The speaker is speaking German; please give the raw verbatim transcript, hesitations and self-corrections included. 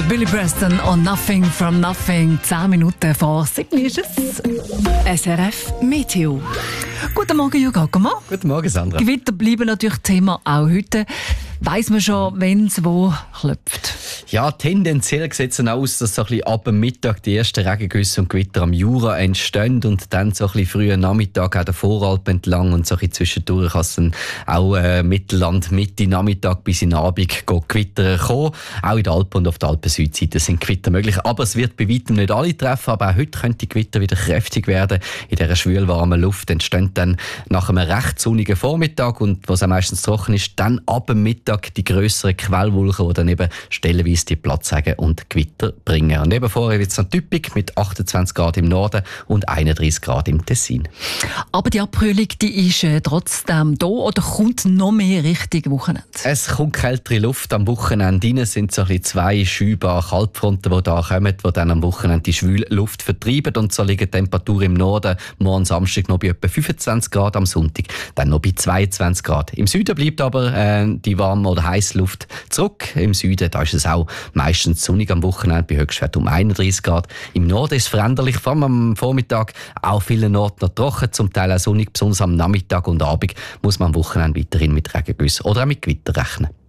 Billy Preston und Nothing from Nothing. Zehn Minuten vor sieben ist es. S R F Meteo. Guten Morgen, Jürgen Ackermann. Guten Morgen, Sandra. Gewitter bleiben natürlich Thema auch heute. Weiss man schon, wenn es wo klopft? Ja, tendenziell sieht es aus, dass so ein bisschen ab dem Mittag die ersten Regengüsse und Gewitter am Jura entstehen und dann so ein bisschen früher Nachmittag auch der Voralp entlang und so ein bisschen zwischendurch kann es dann auch äh, Mittelland, Mitte Nachmittag bis in den Abend geht Gewitter kommen. Auch in der Alpen und auf der Alpen-Südseite sind Gewitter möglich, aber es wird bei weitem nicht alle treffen, aber auch heute könnte die Gewitter wieder kräftig werden. In dieser schwülwarmen Luft entstehen dann nach einem recht sonnigen Vormittag und was auch meistens trocken ist, dann ab dem Mittag die grösseren Quellwolken, die dann eben stellenweise die Platz haben und Gewitter bringen. Und eben vorher wird es noch typisch mit achtundzwanzig Grad im Norden und einunddreißig Grad im Tessin. Aber die Abkühlung, die ist äh, trotzdem da oder kommt noch mehr Richtung Wochenende? Es kommt kältere Luft am Wochenende rein. Es sind so ein bisschen zwei schübare Kaltfronten, die da kommen, die dann am Wochenende die schwüle Luft vertreiben. Und so liegen die Temperaturen im Norden morgen Samstag noch bei etwa fünfundzwanzig Grad, am Sonntag dann noch bei zweiundzwanzig Grad. Im Süden bleibt aber äh, die warme oder heiße Luft zurück. Im Süden da ist es auch meistens sonnig am Wochenende, bei Höchstwert um einunddreißig Grad. Im Norden ist es veränderlich, vor allem am Vormittag auch vielen Orten noch trocken, zum Teil auch sonnig, besonders am Nachmittag und Abend muss man am Wochenende weiterhin mit Regengüssen oder auch mit Gewitter rechnen.